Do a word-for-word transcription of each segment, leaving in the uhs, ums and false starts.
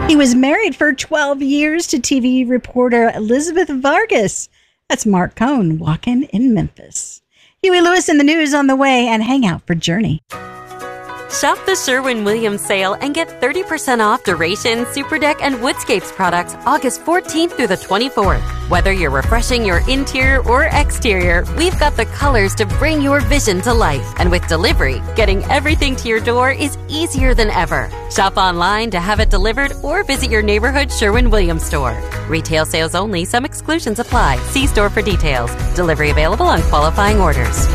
He was married for twelve years to T V reporter Elizabeth Vargas. That's Mark Cohn walking in Memphis. Huey Lewis in the news on the way, and hang out for Journey. Shop the Sherwin-Williams sale and get thirty percent off Duration, Superdeck, and Woodscapes products August fourteenth through the twenty-fourth. Whether you're refreshing your interior or exterior, we've got the colors to bring your vision to life. And with delivery, getting everything to your door is easier than ever. Shop online to have it delivered or visit your neighborhood Sherwin-Williams store. Retail sales only. Some exclusions apply. See store for details. Delivery available on qualifying orders.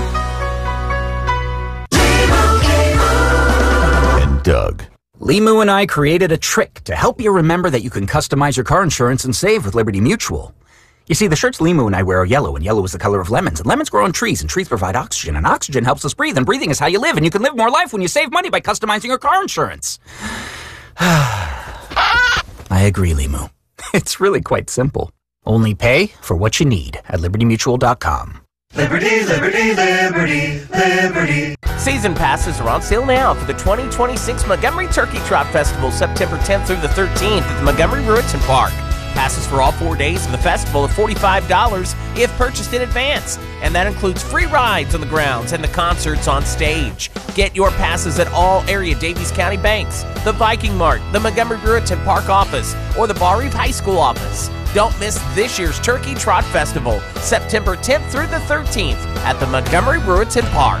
Doug. Limu and I created a trick to help you remember that you can customize your car insurance and save with Liberty Mutual. You see, the shirts Limu and I wear are yellow, and yellow is the color of lemons, and lemons grow on trees, and trees provide oxygen, and oxygen helps us breathe, and breathing is how you live, and you can live more life when you save money by customizing your car insurance. I agree, Limu. It's really quite simple. Only pay for what you need at liberty mutual dot com. Liberty, liberty, liberty, liberty. Season passes are on sale now for the twenty twenty-six Montgomery Turkey Trot Festival, September tenth through the thirteenth at the Montgomery Breweton Park. Passes for all four days of the festival are forty-five dollars if purchased in advance, and that includes free rides on the grounds and the concerts on stage. Get your passes at all area Daviess County banks, the Viking Mart, the Montgomery Breweton Park office, or the Bar Reef High School office. Don't miss this year's Turkey Trot Festival, September tenth through the thirteenth at the Montgomery Breweton Park.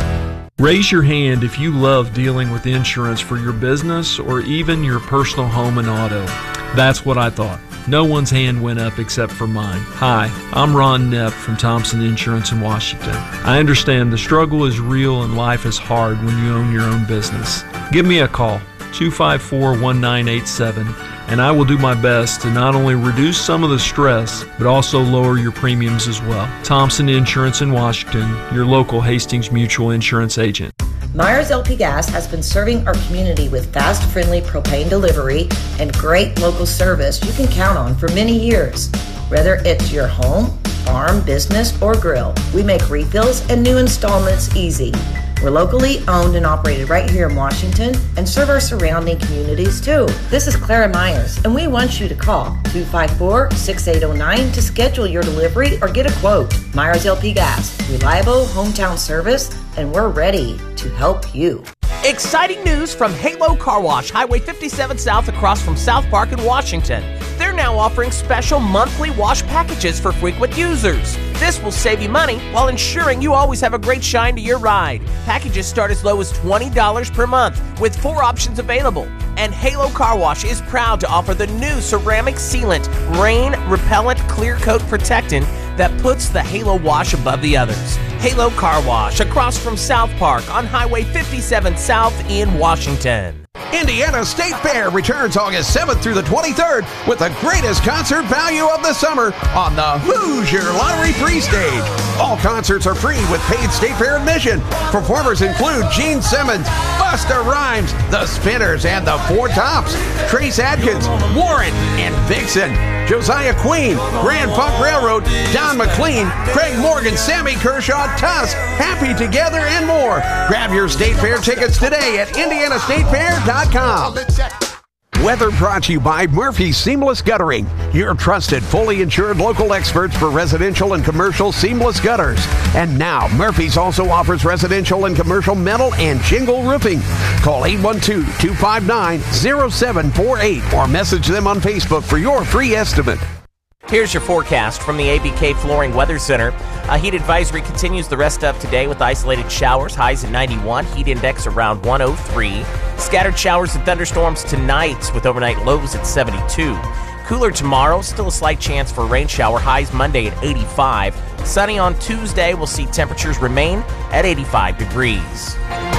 Raise your hand if you love dealing with insurance for your business or even your personal home and auto. That's what I thought. No one's hand went up except for mine. Hi, I'm Ron Nepp from Thompson Insurance in Washington. I understand the struggle is real and life is hard when you own your own business. Give me a call, two five four, one nine eight seven, and I will do my best to not only reduce some of the stress, but also lower your premiums as well. Thompson Insurance in Washington, your local Hastings Mutual Insurance agent. Myers L P Gas has been serving our community with fast, friendly propane delivery and great local service you can count on for many years. Whether it's your home, farm, business, or grill, we make refills and new installments easy. We're locally owned and operated right here in Washington and serve our surrounding communities too. This is Clara Myers, and we want you to call two five four, six eight zero nine to schedule your delivery or get a quote. Myers L P Gas, reliable hometown service, and we're ready to help you. Exciting news from Halo Car Wash, Highway fifty-seven South across from South Park in Washington. They're now offering special monthly wash packages for frequent users. This will save you money while ensuring you always have a great shine to your ride. Packages start as low as twenty dollars per month with four options available. And Halo Car Wash is proud to offer the new ceramic sealant rain repellent clear coat protectant that puts the Halo Wash above the others. Halo Car Wash across from South Park on Highway fifty-seven South in Washington. Indiana State Fair returns August seventh through the twenty-third with the greatest concert value of the summer on the Hoosier Lottery Free Stage. All concerts are free with paid State Fair admission. Performers include Gene Simmons, Busta Rhymes, The Spinners and the Four Tops, Trace Adkins, Warren and Vixen, Josiah Queen, Grand Funk Railroad, Don McLean, Craig Morgan, Sammy Kershaw, Tusk, Happy Together, and more. Grab your State Fair tickets today at indiana state fair dot com. Weather brought to you by Murphy's Seamless Guttering, your trusted, fully insured local experts for residential and commercial seamless gutters. And now, Murphy's also offers residential and commercial metal and shingle roofing. Call eight one two, two five nine, zero seven four eight or message them on Facebook for your free estimate. Here's your forecast from the A B K Flooring Weather Center. A heat advisory continues the rest of today with isolated showers, highs at ninety-one, heat index around one oh three. Scattered showers and thunderstorms tonight with overnight lows at seventy-two. Cooler tomorrow, still a slight chance for a rain shower, highs Monday at eighty-five. Sunny on Tuesday, we'll see temperatures remain at eighty-five degrees.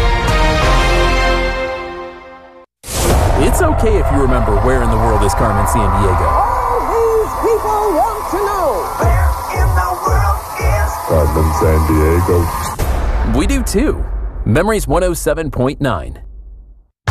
It's okay if you remember where in the world is Carmen Sandiego. People want to know where in the world is Carmen Sandiego. We do too. Memories one oh seven point nine.